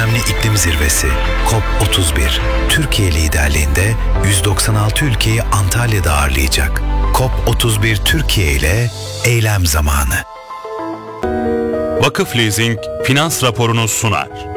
önemli iklim zirvesi COP31, Türkiye liderliğinde 196 ülkeyi Antalya'da ağırlayacak. COP31 Türkiye ile eylem zamanı. Vakıf Leasing finans raporunu sunar.